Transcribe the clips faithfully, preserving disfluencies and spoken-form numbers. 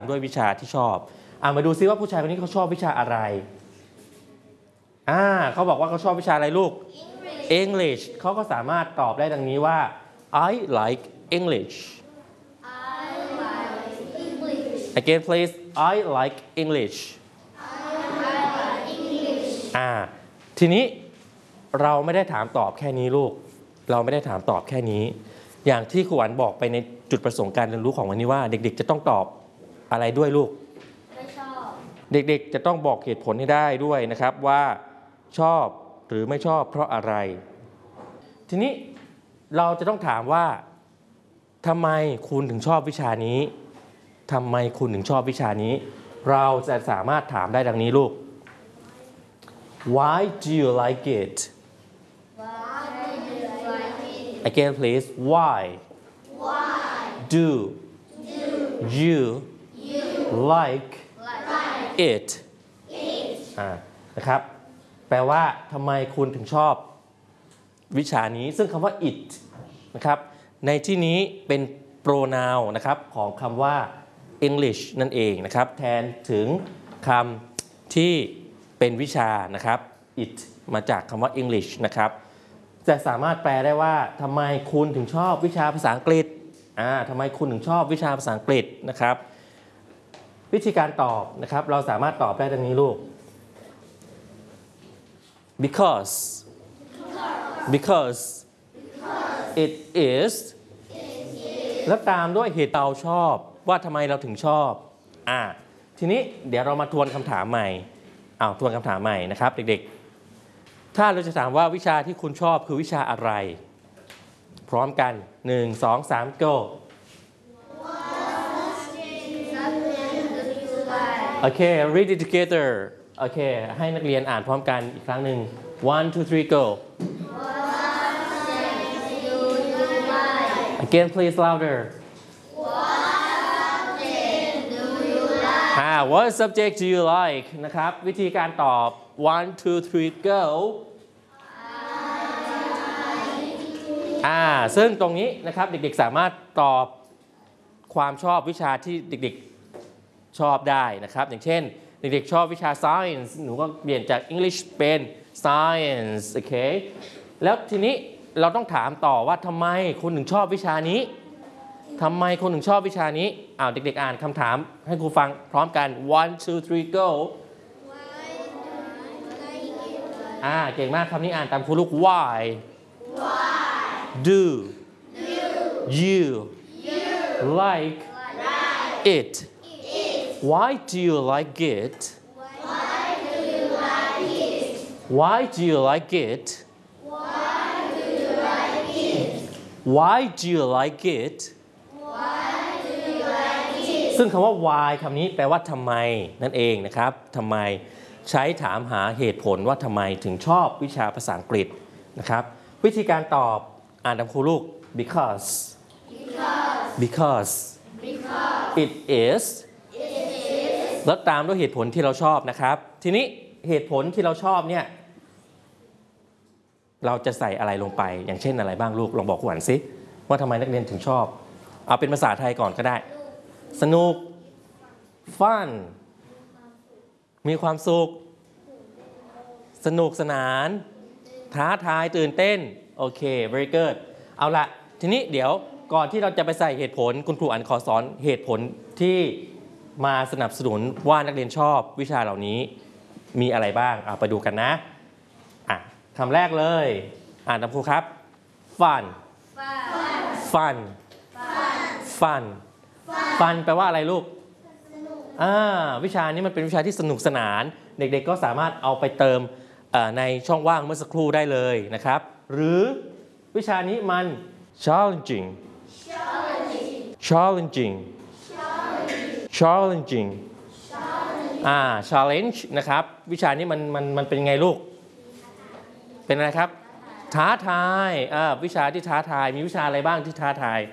ด้วยวิชาที่ชอบอ่ามาดูซิว่าผู้ชายคนนี้เขาชอบวิชาอะไรอ่าเขาบอกว่าเขาชอบวิชาอะไรลูก English, English เขาก็สามารถตอบได้ดังนี้ว่า I like English I like English Again please I like English I like English อ่าทีนี้เราไม่ได้ถามตอบแค่นี้ลูกเราไม่ได้ถามตอบแค่นี้อย่างที่ครูอันบอกไปในจุดประสงค์การเรียนรู้ของวันนี้ว่าเด็กๆจะต้องตอบอะไรด้วยลูกไม่ชอบเด็กๆจะต้องบอกเหตุผลให้ได้ด้วยนะครับว่าชอบหรือไม่ชอบเพราะอะไรทีนี้เราจะต้องถามว่าทำไมคุณถึงชอบวิชานี้ทำไมคุณถึงชอบวิชานี้เราจะสามารถถามได้ดังนี้ลูก Why do you like it Why do you like it Again please Why Why do do you you like like it it อ่านะครับแปลว่าทำไมคุณถึงชอบวิชานี้ซึ่งคำว่า it นะครับในที่นี้เป็น pronoun นะครับของคำว่า English นั่นเองนะครับแทนถึงคำที่เป็นวิชานะครับ it มาจากคำว่า English นะครับจะสามารถแปลได้ว่าทำไมคุณถึงชอบวิชาภาษาอังกฤษอ่าทำไมคุณถึงชอบวิชาภาษาอังกฤษนะครับวิธีการตอบนะครับเราสามารถตอบได้ดังนี้ลูก because because it is แล้วตามด้วยเหตุเราชอบว่าทำไมเราถึงชอบอ่าทีนี้เดี๋ยวเรามาทวนคำถามใหม่อ้าวทวนคำถามใหม่นะครับเด็กๆถ้าเราจะถามว่าวิชาที่คุณชอบคือวิชาอะไรพร้อมกันหนึ่ง สอง สาม goโอเค read it together โอเคให้นักเรียนอ่านพร้อมกันอีกครั้งหนึ่ง one two three go Again please louderอ่า What subject do you like นะครับวิธีการตอบ one two three go อ่าซึ่งตรงนี้นะครับเด็กๆสามารถตอบความชอบวิชาที่เด็กๆชอบได้นะครับอย่างเช่นเด็กๆชอบวิชา science หนูก็เปลี่ยนจาก English เป็น science โอเคแล้วทีนี้เราต้องถามต่อว่าทำไมคุณถึงชอบวิชานี้ทำไมคุณถึงชอบวิชานี้อ้าวเด็กๆอ่านคำถามให้ครูฟังพร้อมกัน one two three go อ่าเก่งมากคำนี้อ่านตามครูลูก why do you like it why do you like it why do you like it why do you like it ซึ่งคำว่า why คำนี้แปลว่าทำไมนั่นเองนะครับทำไมใช้ถามหาเหตุผลว่าทำไมถึงชอบวิชาภาษาอังกฤษนะครับวิธีการตอบอ่านตามครูลูก because because it is แล้วตามด้วยเหตุผลที่เราชอบนะครับทีนี้เหตุผลที่เราชอบเนี่ยเราจะใส่อะไรลงไปอย่างเช่นอะไรบ้างลูกลองบอกครูอันซิว่าทำไมนักเรียนถึงชอบเอาเป็นภาษาไทยก่อนก็ได้สนุก fun มีความสุขสนุกสนานท้าทายตื่นเต้นโอเค very good เอาละทีนี้เดี๋ยวก่อนที่เราจะไปใส่เหตุผลคุณครูอันขอสอนเหตุผลที่มาสนับสนุนว่านักเรียนชอบวิชาเหล่านี้มีอะไรบ้างเอาไปดูกันนะอ่ะคำแรกเลยอ่านตามครูครับ fun fun fun fun แปลว่าอะไรลูกอ่าวิชานี้มันเป็นวิชาที่สนุกสนานเด็กๆก็สามารถเอาไปเติมในช่องว่างเมื่อสักครู่ได้เลยนะครับหรือวิชานี้มัน challenging challenging challenging อ่า challenge นะครับวิชานี้มันมันมันเป็นไงลูกเป็นอะไรครับท้าทายอ่าวิชาที่ท้าทายมีวิชาอะไรบ้างที่ท้าทาย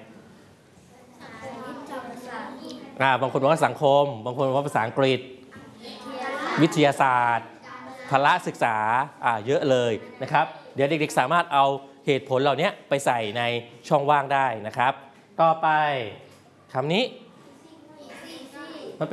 อ่าบางคนบอกว่าสังคมบางคนบอกว่าภาษาอังกฤษวิทยาศาสตร์พละศึกษาอ่าเยอะเลยนะครับเดี๋ยวเด็กๆสามารถเอาเหตุผลเหล่านี้ไปใส่ในช่องว่างได้นะครับต่อไปคำนี้